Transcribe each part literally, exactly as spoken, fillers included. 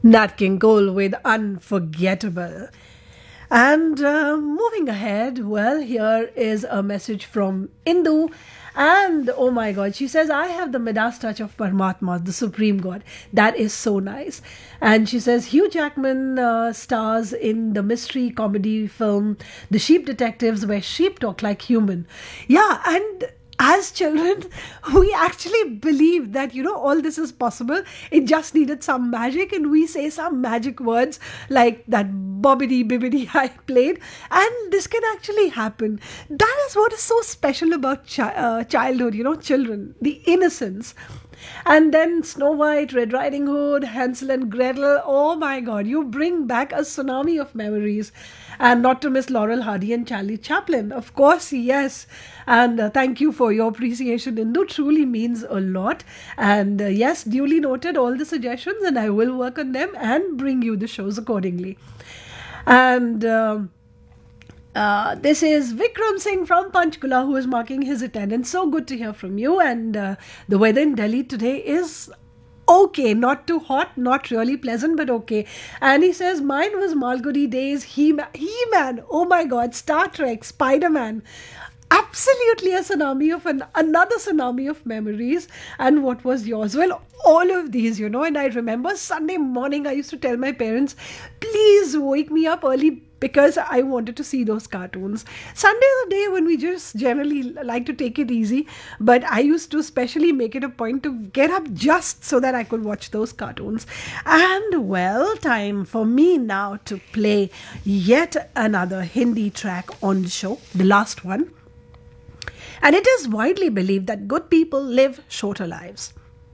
Nat King Cole with Unforgettable. And uh, moving ahead, well, here is a message from Indu. And oh my God, she says, I have the Midas touch of Paramatma, the Supreme God. That is so nice. And she says, Hugh Jackman uh, stars in the mystery comedy film The Sheep Detectives, where sheep talk like human. Yeah, and as children, we actually believed that, you know, all this is possible. It just needed some magic, and we say some magic words like that bobbity bibbity I played, and this can actually happen. That is what is so special about chi- uh, childhood, you know, children, the innocence. And then Snow White, Red Riding Hood, Hansel and Gretel. Oh my God, you bring back a tsunami of memories. And not to miss Laurel Hardy and Charlie Chaplin. Of course, yes. And uh, thank you for your appreciation, Indu. Truly means a lot. And uh, yes, duly noted all the suggestions, and I will work on them and bring you the shows accordingly. And Um, Uh, this is Vikram Singh from Panchkula, who is marking his attendance. So good to hear from you. And uh, the weather in Delhi today is okay, not too hot, not really pleasant, but okay. And he says, mine was Malgudi days, He-Man, He-Man, oh my God, Star Trek, Spider-Man. Absolutely a tsunami of an, another tsunami of memories. And what was yours? Well, all of these, you know. And I remember Sunday morning, I used to tell my parents, please wake me up early because I wanted to see those cartoons. Sunday is a day when we just generally like to take it easy, but I used to specially make it a point to get up just so that I could watch those cartoons. And well, time for me now to play yet another Hindi track on the show, the last one. And it is widely believed that good people live shorter lives.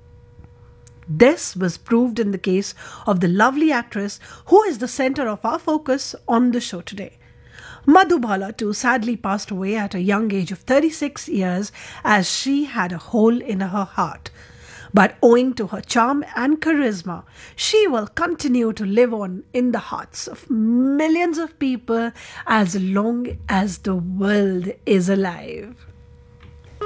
This was proved in the case of the lovely actress who is the center of our focus on the show today. Madhubala too sadly passed away at a young age of thirty-six years, as she had a hole in her heart. But owing to her charm and charisma, she will continue to live on in the hearts of millions of people as long as the world is alive.